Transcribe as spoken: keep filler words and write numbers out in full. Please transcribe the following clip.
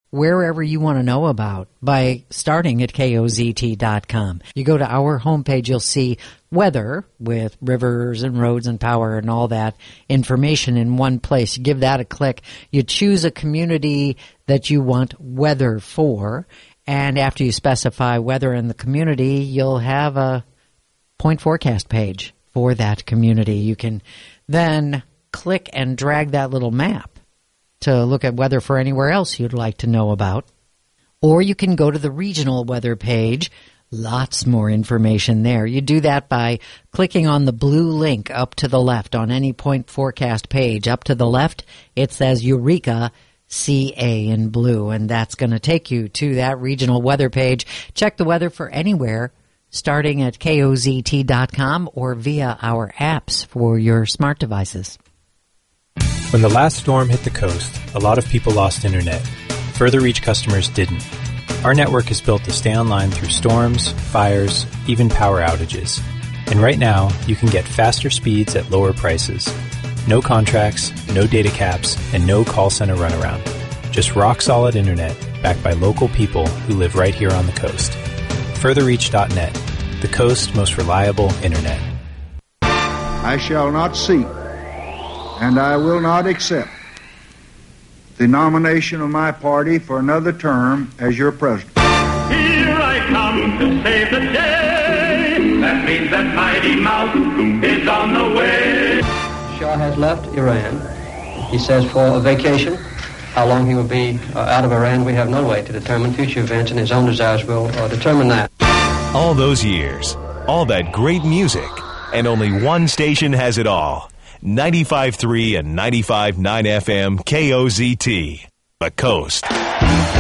wherever you want to know about by starting at K O Z T dot com. You go to our homepage, you'll see weather with rivers and roads and power and all that information in one place. You give that a click. You choose a community that you want weather for, and after you specify weather in the community, you'll have a point forecast page for that community. You can then click and drag that little map to look at weather for anywhere else you'd like to know about. Or you can go to the regional weather page. Lots more information there. You do that by clicking on the blue link up to the left on any point forecast page. Up to the left, it says Eureka C A in blue, and that's going to take you to that regional weather page. Check the weather for anywhere starting at K O Z T dot com or via our apps for your smart devices. When the last storm hit the coast, a lot of people lost internet. Further Reach customers didn't. Our network is built to stay online through storms, fires, even power outages. And right now, you can get faster speeds at lower prices. No contracts, no data caps, and no call center runaround. Just rock-solid internet backed by local people who live right here on the coast. Further Reach dot net, the coast's most reliable internet. I shall not seek, and I will not accept the nomination of my party for another term as your president. Here I come to save the day. That means that mighty mouse is on the way. Shah has left Iran. He says for a vacation. How long he will be uh, out of Iran, we have no way to determine. Future events and his own desires will uh, determine that. All those years, all that great music, and only one station has it all. ninety-five point three and ninety-five point nine F M K O Z T, The Coast.